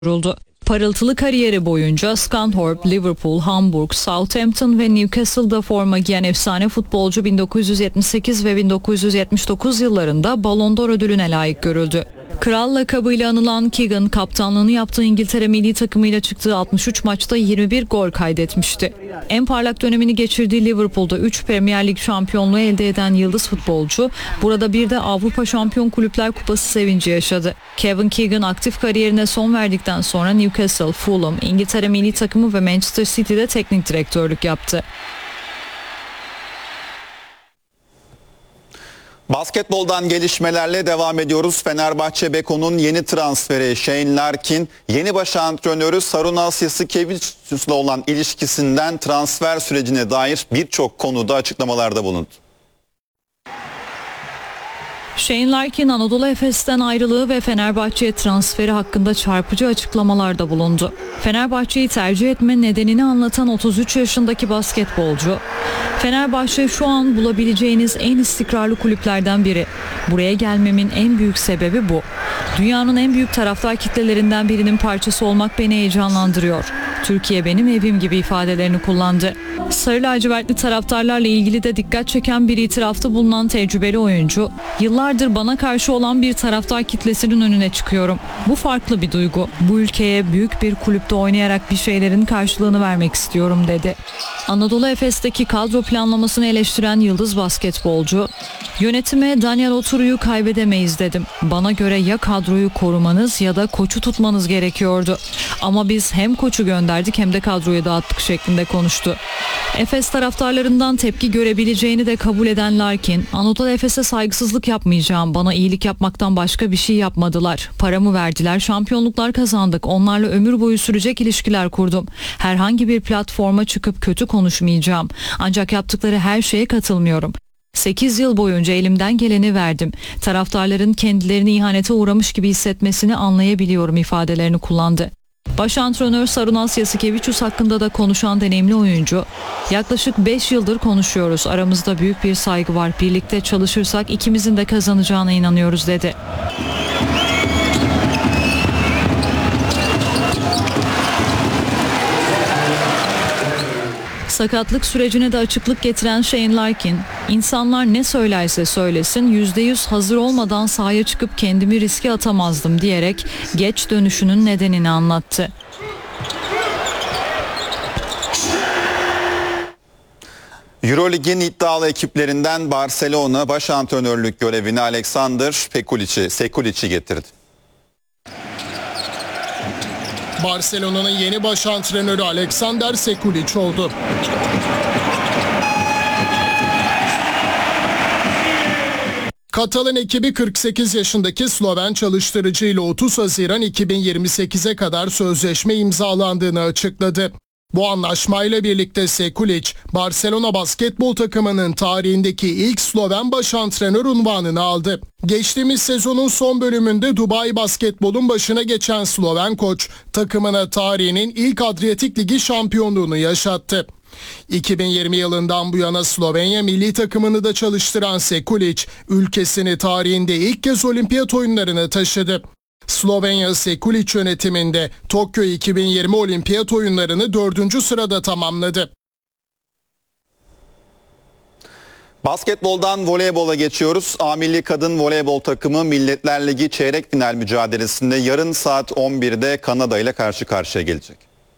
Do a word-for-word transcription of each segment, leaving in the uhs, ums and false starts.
kuruldu. Parıltılı kariyeri boyunca Scunthorpe, Liverpool, Hamburg, Southampton ve Newcastle'da forma giyen efsane futbolcu bin dokuz yüz yetmiş sekiz ve bin dokuz yüz yetmiş dokuz yıllarında Ballon d'Or ödülüne layık görüldü. Kral lakabıyla anılan Keegan, kaptanlığını yaptığı İngiltere milli takımıyla çıktığı altmış üç maçta yirmi bir gol kaydetmişti. En parlak dönemini geçirdiği Liverpool'da üç Premier Lig şampiyonluğu elde eden yıldız futbolcu, burada bir de Avrupa Şampiyon Kulüpler Kupası sevinci yaşadı. Kevin Keegan aktif kariyerine son verdikten sonra Newcastle, Fulham, İngiltere milli takımı ve Manchester City'de teknik direktörlük yaptı. Basketboldan gelişmelerle devam ediyoruz. Fenerbahçe Beko'nun yeni transferi Shane Larkin, yeni baş antrenörü Sarunas Jasikevičius'la olan ilişkisinden transfer sürecine dair birçok konuda açıklamalarda bulundu. Shane Larkin, Anadolu Efes'ten ayrılığı ve Fenerbahçe'ye transferi hakkında çarpıcı açıklamalarda bulundu. Fenerbahçe'yi tercih etme nedenini anlatan otuz üç yaşındaki basketbolcu, "Fenerbahçe şu an bulabileceğiniz en istikrarlı kulüplerden biri. Buraya gelmemin en büyük sebebi bu. Dünyanın en büyük taraftar kitlelerinden birinin parçası olmak beni heyecanlandırıyor. Türkiye benim evim" gibi ifadelerini kullandı. Sarı lacivertli taraftarlarla ilgili de dikkat çeken bir itirafta bulunan tecrübeli oyuncu, "Yıllardır bana karşı olan bir taraftar kitlesinin önüne çıkıyorum. Bu farklı bir duygu. Bu ülkeye büyük bir kulüpte oynayarak bir şeylerin karşılığını vermek istiyorum" dedi. Anadolu Efes'teki kadro planlamasını eleştiren yıldız basketbolcu, "Yönetime Daniel Oturu'yu kaybedemeyiz dedim. Bana göre ya kadroyu korumanız ya da koçu tutmanız gerekiyordu. Ama biz hem koçu gönderdik hem de kadroyu dağıttık" şeklinde konuştu. Efes taraftarlarından tepki görebileceğini de kabul eden Larkin, "Anadolu Efes'e saygısızlık yapmayacağım. Bana iyilik yapmaktan başka bir şey yapmadılar. Paramı verdiler, şampiyonluklar kazandık. Onlarla ömür boyu sürecek ilişkiler kurdum. Herhangi bir platforma çıkıp kötü konuşmayacağım. Ancak yaptıkları her şeye katılmıyorum. sekiz yıl boyunca elimden geleni verdim. Taraftarların kendilerini ihanete uğramış gibi hissetmesini anlayabiliyorum" ifadelerini kullandı. Baş antrenör Sarunas Jasikevičius hakkında da konuşan deneyimli oyuncu, "Yaklaşık beş yıldır konuşuyoruz. Aramızda büyük bir saygı var. Birlikte çalışırsak ikimizin de kazanacağına inanıyoruz" dedi. Sakatlık sürecine de açıklık getiren Shane Larkin, "İnsanlar ne söylerse söylesin yüzde yüz hazır olmadan sahaya çıkıp kendimi riske atamazdım" diyerek geç dönüşünün nedenini anlattı. Eurolig'in iddialı ekiplerinden Barcelona baş antrenörlük görevine Alexander Sekulic'i Sekulic'i getirdi. Barcelona'nın yeni baş antrenörü Alexander Sekulic oldu. Katalan ekibi kırk sekiz yaşındaki Sloven çalıştırıcı ile otuz Haziran iki bin yirmi sekize kadar sözleşme imzalandığını açıkladı. Bu anlaşmayla birlikte Sekulic, Barcelona basketbol takımının tarihindeki ilk Sloven baş antrenör unvanını aldı. Geçtiğimiz sezonun son bölümünde Dubai Basketbol'un başına geçen Sloven koç, takımına tarihinin ilk Adriyatik Ligi şampiyonluğunu yaşattı. iki bin yirmi yılından bu yana Slovenya milli takımını da çalıştıran Sekulic, ülkesini tarihinde ilk kez olimpiyat oyunlarına taşıdı. Slovenya Sekulic yönetiminde Tokyo iki bin yirmi olimpiyat oyunlarını dördüncü sırada tamamladı. Basketboldan voleybola geçiyoruz. A Milli Kadın Voleybol takımı Milletler Ligi çeyrek final mücadelesinde yarın saat on birde Kanada ile karşı karşıya gelecek.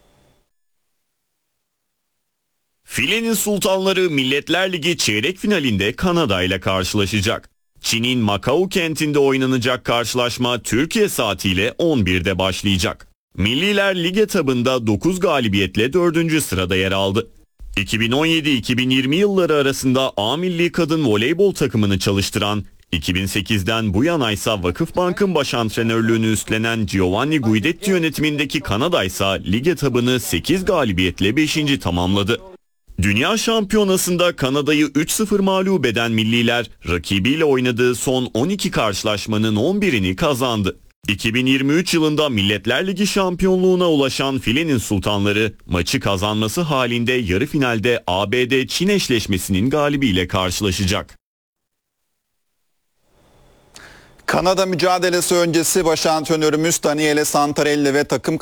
Filenin Sultanları Milletler Ligi çeyrek finalinde Kanada ile karşılaşacak. Çin'in Macao kentinde oynanacak karşılaşma Türkiye saatiyle on birde başlayacak. Milliler lig etabında dokuz galibiyetle dördüncü sırada yer aldı. iki bin on yedi iki bin yirmi yılları arasında A Milli Kadın Voleybol takımını çalıştıran, iki bin sekizden bu yana ise Vakıfbank'ın baş antrenörlüğünü üstlenen Giovanni Guidetti yönetimindeki Kanada ise lig etabını sekiz galibiyetle beşinci tamamladı. Dünya Şampiyonası'nda Kanada'yı üç sıfır mağlup eden milliler rakibiyle oynadığı son on iki karşılaşmanın on birini kazandı. iki bin yirmi üç yılında Milletler Ligi şampiyonluğuna ulaşan Filenin Sultanları maçı kazanması halinde yarı finalde A B D-Çin eşleşmesinin galibiyle karşılaşacak. Kanada mücadelesi öncesi baş antrenörümüz Daniele Santarelli ve takım